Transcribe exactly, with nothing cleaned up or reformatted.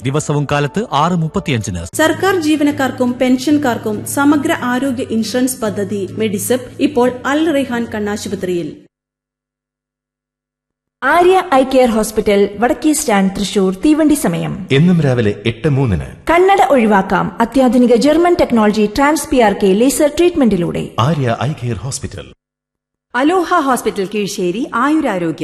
ദിവസവും കാലത്ത് ആറ് മുപ്പത്തിയഞ്ചിന്. സർക്കാർ ജീവനക്കാർക്കും പെൻഷൻകാർക്കും സമഗ്ര ആരോഗ്യ ഇൻഷുറൻസ് പദ്ധതി മെഡിസെപ് ഇപ്പോൾ അൽ Raihan കണ്ണാശുപത്രിയിൽ. Arya eye care hospital വടക്കേ സ്റ്റാൻഡ് തൃശൂർ. തീവണ്ടി സമയം എന്നും രാവിലെ എട്ട് മൂന്നിന്. കണ്ണട ഒഴിവാക്കാം അത്യാധുനിക German technology trans P R K laser ട്രീറ്റ്മെന്റിലൂടെ. Arya eye care hospital. അലോഹ ഹോസ്പിറ്റൽ കീഴ്ശ്ശേരി. ആയുരാരോഗ്യം